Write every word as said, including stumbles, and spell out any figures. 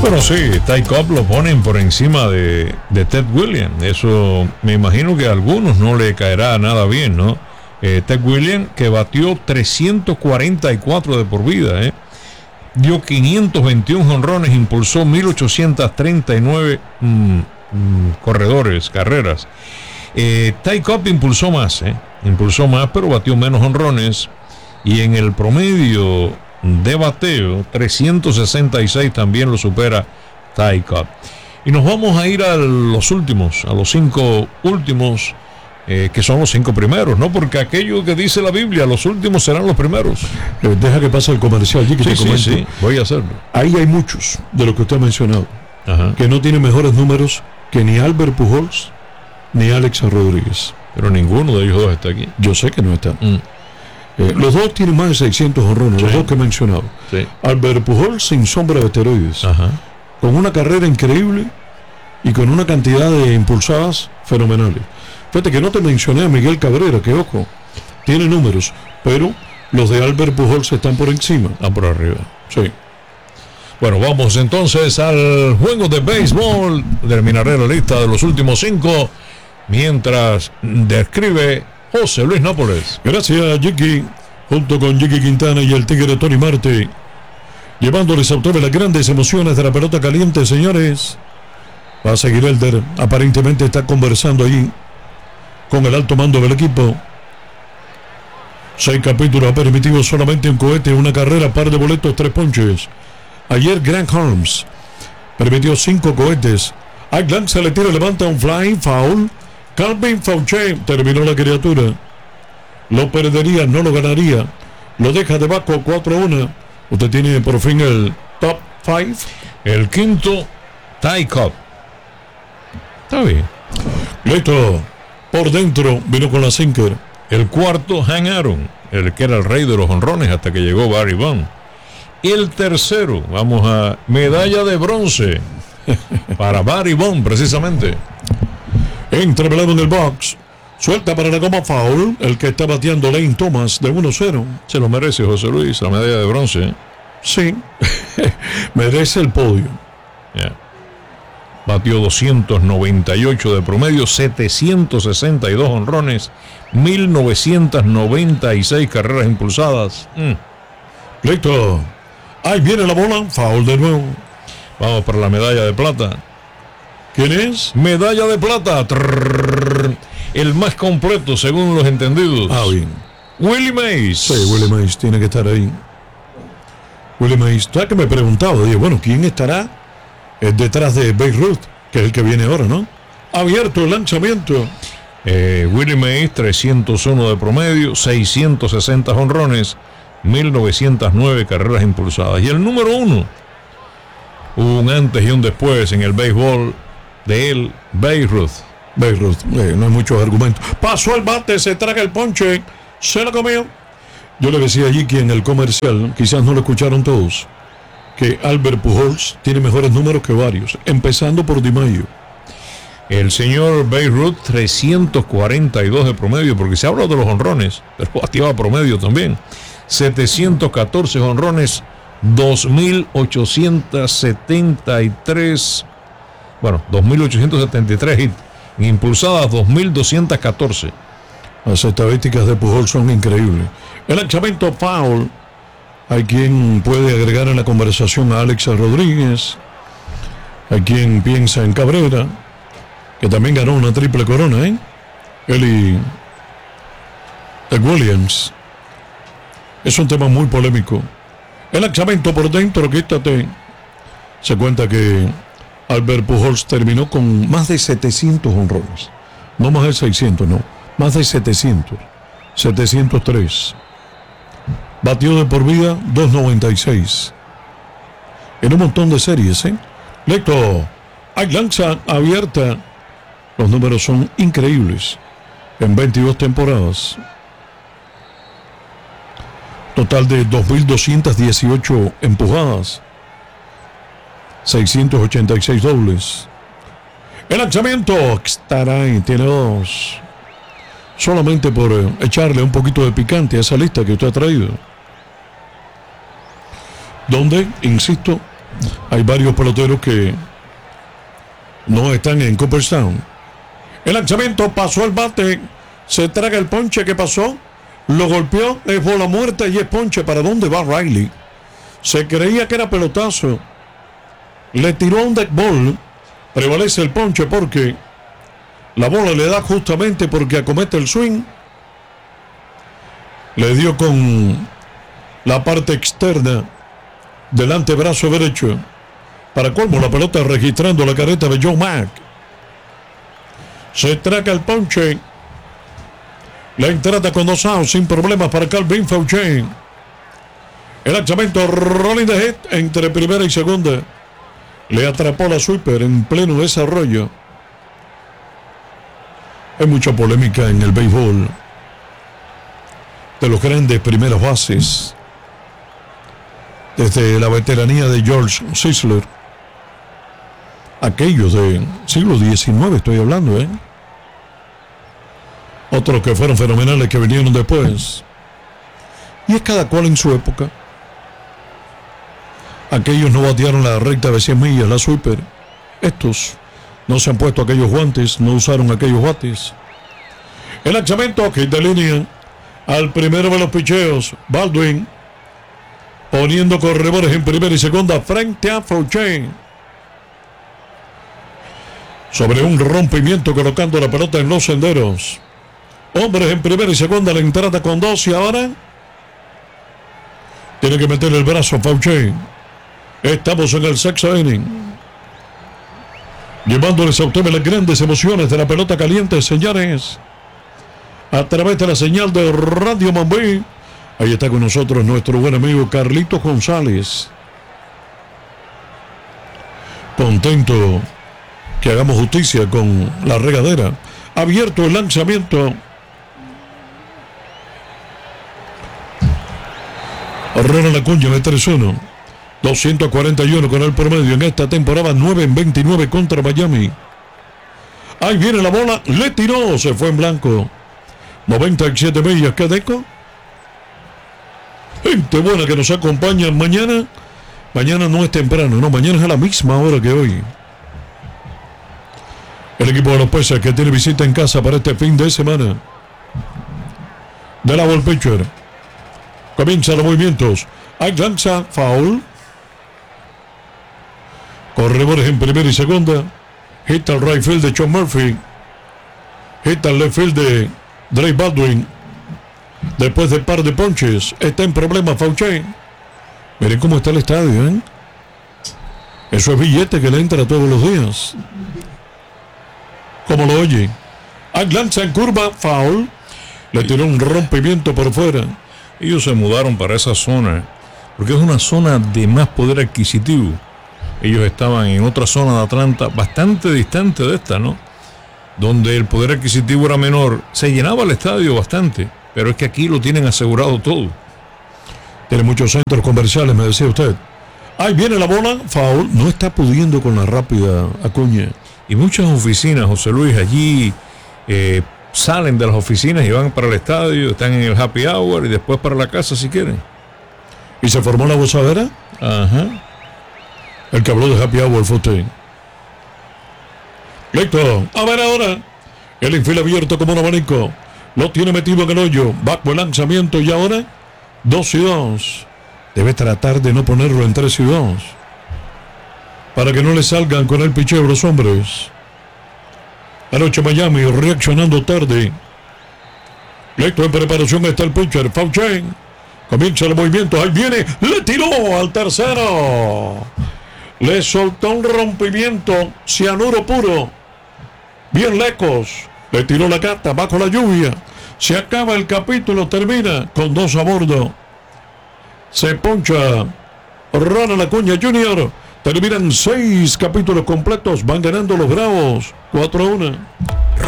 Bueno, sí, Ty Cobb lo ponen por encima de, de Ted Williams. Eso me imagino que a algunos no le caerá nada bien, ¿no? Eh, Ted Williams, que batió trescientos cuarenta y cuatro de por vida, ¿eh? Dio quinientos veintiuno jonrones, impulsó mil ochocientos treinta y nueve mmm, mmm, corredores, carreras. Eh, Ty Cobb impulsó más, ¿eh? Impulsó más, pero batió menos jonrones. Y en el promedio de bateo, trescientos sesenta y seis también lo supera Ty Cobb. Y nos vamos a ir a los últimos, a los cinco últimos, eh, que son los cinco primeros, ¿no? Porque aquello que dice la Biblia, los últimos serán los primeros. Eh, deja que pase el comercial allí, que sí, te sí, comento. sí, voy a hacerlo. Ahí hay muchos de los que usted ha mencionado, Ajá. que no tienen mejores números que ni Albert Pujols ni Alex Rodríguez. Pero ninguno de ellos dos está aquí. Yo sé que no están. Mm. Eh, los dos tienen más de seiscientos jonrones, Sí. los dos que he mencionado. Sí. Albert Pujols sin sombra de esteroides, Ajá. con una carrera increíble y con una cantidad de impulsadas fenomenales. Fíjate que no te mencioné a Miguel Cabrera, que ojo, tiene números, pero los de Albert Pujols están por encima. Están por arriba. Sí. Bueno, vamos entonces al juego de béisbol. Terminaré la lista de los últimos cinco mientras describe José Luis Nápoles. Gracias, Jiki, junto con Jiki Quintana y el tigre Tony Marte, llevándoles a ustedes las grandes emociones de la pelota caliente, señores. Va a seguir Elder, aparentemente está conversando ahí con el alto mando del equipo. Seis capítulos ha permitido solamente un cohete, una carrera, par de boletos, tres ponches. Ayer Grant Holmes permitió cinco cohetes. A Grant se le tira, levanta un fly, foul. Calvin Fauché terminó la criatura. Lo perdería, no lo ganaría. Lo deja debajo, cuatro a uno. Usted tiene por fin el top cinco. El quinto, Ty Cobb. Está bien. Listo. Por dentro vino con la sinker. El cuarto, Hank Aaron, el que era el rey de los honrones hasta que llegó Barry Bonds. El tercero, vamos a medalla de bronce para Barry Bonds, precisamente. Entra velado en el box. Suelta para la goma, foul. El que está bateando Lane Thomas de uno cero. Se lo merece José Luis, la medalla de bronce. Sí. Merece el podio. Yeah. Batió doscientos noventa y ocho de promedio, setecientos sesenta y dos honrones, mil novecientos noventa y seis carreras impulsadas. Mm. Listo. Ahí viene la bola. Foul de nuevo. Vamos para la medalla de plata. ¿Quién es? Medalla de plata. Trrr, el más completo según los entendidos. Ah, bien. Willie Mays. Sí, Willie Mays tiene que estar ahí. Willie Mays. ¿Sabes que me preguntaba? Dije, bueno, ¿quién estará es detrás de Babe Ruth? Que es el que viene ahora, ¿no? Abierto el lanzamiento. Eh, Willie Mays, trescientos uno de promedio, seiscientos sesenta jonrones, mil novecientas nueve carreras impulsadas. Y el número uno, un antes y un después en el béisbol de él, Babe Ruth. Babe Ruth, eh, no hay muchos argumentos. Pasó el bate, se traga el ponche, se lo comió. Yo le decía allí que en el comercial, quizás no lo escucharon todos, que Albert Pujols tiene mejores números que varios, empezando por Di Maio. El señor Babe Ruth, trescientos cuarenta y dos de promedio, porque se habla de los honrones, pero bateaba promedio también. setecientos catorce honrones, dos mil ochocientos setenta y tres, bueno, dos mil ochocientos setenta y tres hits, impulsadas dos mil doscientos catorce. Las estadísticas de Pujols son increíbles. El lanzamiento foul. Hay quien puede agregar en la conversación a Alex Rodríguez. Hay quien piensa en Cabrera, que también ganó una triple corona, ¿eh? Él y Ted Williams. Es un tema muy polémico. El lanzamiento por dentro, quítate. Se cuenta que Albert Pujols terminó con más de setecientos honrones. No más de seiscientos, no. Más de setecientos. setecientos tres. Batió de por vida dos noventa y seis. En un montón de series, ¿eh? Listo. Hay lanza abierta. Los números son increíbles. En veintidós temporadas. Total de dos mil doscientas dieciocho empujadas. seiscientos ochenta y seis dobles. El lanzamiento. Estará ahí. Tiene dos. Solamente por eh, echarle un poquito de picante a esa lista que usted ha traído. Donde, insisto, Hay varios peloteros que no están en Cooperstown. El lanzamiento pasó el bate, se traga el ponche que pasó, lo golpeó, es bola muerta y es ponche. ¿Para dónde va Riley? Se creía que era pelotazo, le tiró un deck ball, prevalece el ponche porque la bola le da justamente porque acomete el swing, le dio con la parte externa del antebrazo derecho. Para colmo, la pelota registrando la careta de Joe Mack. Se traga el ponche. La entrada con dos outs sin problemas para Calvin Fauché. El lanzamiento rolling the hit entre primera y segunda. Le atrapó la sweeper en pleno desarrollo. Hay mucha polémica en el béisbol de los grandes primeras bases. Desde la veteranía de George Sisler, aquellos del siglo diecinueve estoy hablando, ¿eh? Otros que fueron fenomenales que vinieron después. Y es cada cual en su época. Aquellos no batearon la recta de cien millas, la sweeper. Estos no se han puesto aquellos guantes, no usaron aquellos bates. El lanzamiento, hit de línea. Al primero de los picheos, Baldwin, poniendo corredores en primera y segunda frente a Fauché. Sobre un rompimiento colocando la pelota en los senderos. Hombres en primera y segunda, la entrada con dos y ahora tiene que meter el brazo Fauché. Estamos en el sexto inning. Llevándoles a ustedes las grandes emociones de la pelota caliente, señores. A través de la señal de Radio Mambí. Ahí está con nosotros nuestro buen amigo Carlitos González. Contento que hagamos justicia con la regadera. Abierto el lanzamiento. Ronald Acuña de tres uno. doscientos cuarenta y uno con el promedio en esta temporada. nueve en veintinueve contra Miami. Ahí viene la bola. Le tiró. Se fue en blanco. noventa y siete millas. ¿Qué deco? Gente buena que nos acompaña mañana. Mañana no es temprano, no, mañana es a la misma hora que hoy. El equipo de los Peces que tiene visita en casa para este fin de semana. De la ball pitcher. Comienzan los movimientos. Hay lanza, foul. Corredores en primera y segunda. Hit al right field de John Murphy. Hit al left field de Drake Baldwin. Después de par de ponches, está en problemas Fauché. Miren cómo está el estadio, ¿eh? Eso es billete que le entra todos los días. Como lo oye. Hay lanza en curva, foul. Le tiró un rompimiento por fuera. Ellos se mudaron para esa zona porque es una zona de más poder adquisitivo. Ellos estaban en otra zona de Atlanta bastante distante de esta, ¿no? Donde el poder adquisitivo era menor. Se llenaba el estadio bastante, pero es que aquí lo tienen asegurado todo. Tiene muchos centros comerciales, me decía usted. Ahí viene la bola, foul. No está pudiendo con la rápida Acuña. Y muchas oficinas, José Luis, allí eh, salen de las oficinas y van para el estadio, están en el happy hour y después para la casa si quieren. ¿Y se formó la gozadera? Ajá. El que habló de happy hour fue usted. Listo. A ver ahora. El infield abierto como un abanico. Lo tiene metido en el hoyo. Bajo el lanzamiento y ahora dos y dos. Debe tratar de no ponerlo en tres y dos. Para que no le salgan con el picheo los hombres. Anoche Miami reaccionando tarde. Listo en preparación está el pitcher. Fauché. Comienza el movimiento. Ahí viene. Le tiró al tercero. Le soltó un rompimiento. Cianuro puro. Bien lejos. Le tiró la carta. Bajo la lluvia. Se acaba el capítulo. Termina con dos a bordo. Se poncha Ronald Acuña junior Terminan seis capítulos completos. Van ganando los Bravos cuatro a uno.